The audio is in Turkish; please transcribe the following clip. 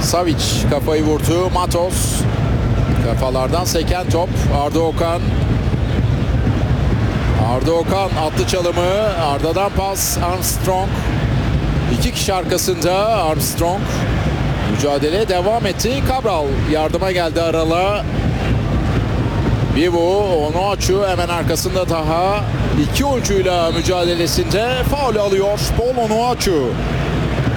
Savic kafayı vurdu. Matos. Kafalardan seken top. Arda Okan. Arda Okan attı çalımı. Arda'dan pas. Armstrong. 2 kişi arkasında Armstrong. Mücadeleye devam etti. Cabral yardıma geldi Aral'a. Bivu, Onuachu hemen arkasında daha. 2 oyuncuyla mücadelesinde faul alıyor Paul Onuachu.